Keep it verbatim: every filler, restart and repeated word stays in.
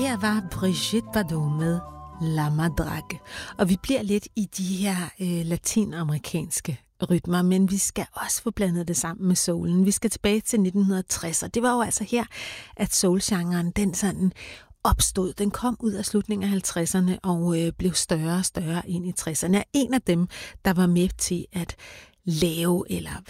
her var Brigitte Bardot med La Madrague. Og vi bliver lidt i de her øh, latinamerikanske rytmer, men vi skal også få blandet det sammen med soulen. Vi skal tilbage til nitten tres, og det var jo altså her, at soulgenren, den sådan opstod. Den kom ud af slutningen af halvtredserne og øh, blev større og større ind i tresserne. En af dem, der var med til at lave eller